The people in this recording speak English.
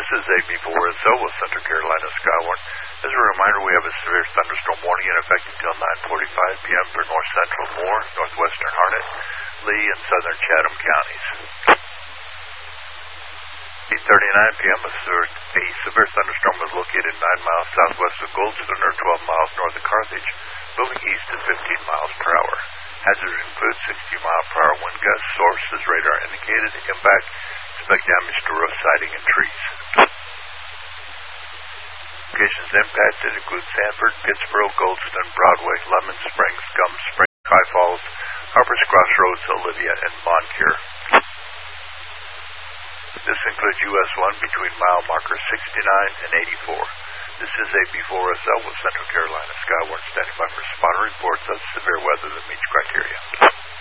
This is a B4SO with Central Carolina Skywarn. As a reminder, we have a severe thunderstorm warning in effect until 9:45 p.m. for north central Moore, northwestern Harnett, Lee, and southern Chatham counties. 8:39 p.m. A severe thunderstorm was located 9 miles southwest of Goldston or 12 miles north of Carthage, moving east at 15 miles per hour. Hazards include 60-mile-per-hour wind gusts. Source is radar indicated. Impact, expect damage to roof siding and trees. Locations impacted include Sanford, Pittsboro, Goldston, Broadway, Lemon Springs, Gum Springs, High Falls, Harper's Crossroads, Olivia, and Moncure. This includes US 1 between mile markers 69 and 84. This is a B4SL with Central Carolina Skywarn standing by for spotter reports of severe weather that meets criteria.